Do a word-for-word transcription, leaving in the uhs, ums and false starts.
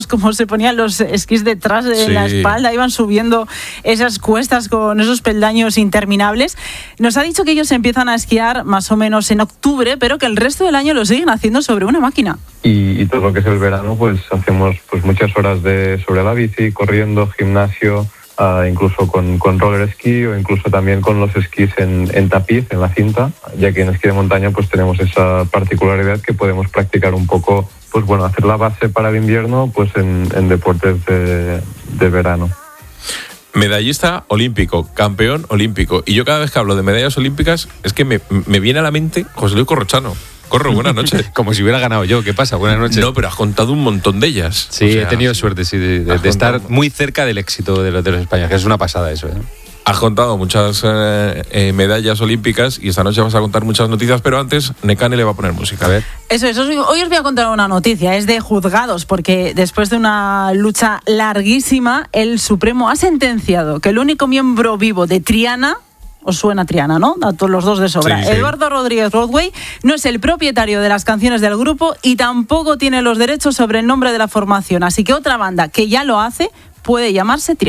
como se ponían los esquís detrás de Sí. la espalda, iban subiendo esas cuestas con esos peldaños interminables. Nos ha dicho que ellos empiezan a esquiar más o menos en octubre, pero que el resto del año lo siguen haciendo sobre una máquina. Y, y todo lo que es el verano, pues hacemos pues muchas horas de sobre la bici, corriendo, gimnasio, uh, incluso con, con roller ski o incluso también con los esquís en, en tapiz, en la cinta, ya que en esquí de montaña pues tenemos esa particularidad que podemos practicar un poco, pues bueno, hacer la base para el invierno pues en, en deportes de, de verano. Medallista olímpico, campeón olímpico. Y yo cada vez que hablo de medallas olímpicas es que me, me viene a la mente José Luis Corrochano. Corro, buenas noches. Como si hubiera ganado yo. ¿Qué pasa? Buenas noches. No, pero has contado un montón de ellas. Sí, o sea, he tenido suerte sí, de, de, de estar muy cerca del éxito de los, de los españoles, que es una pasada eso, ¿eh? Has contado muchas eh, eh, medallas olímpicas y esta noche vas a contar muchas noticias, pero antes Nekane le va a poner música. A ver. Eso, eso, hoy os voy a contar una noticia, es de juzgados, porque después de una lucha larguísima, el Supremo ha sentenciado que el único miembro vivo de Triana, os suena Triana, ¿no? A todos los dos de sobra. Sí, sí. Eduardo Rodríguez Rodway no es el propietario de las canciones del grupo y tampoco tiene los derechos sobre el nombre de la formación. Así que otra banda que ya lo hace puede llamarse Triana.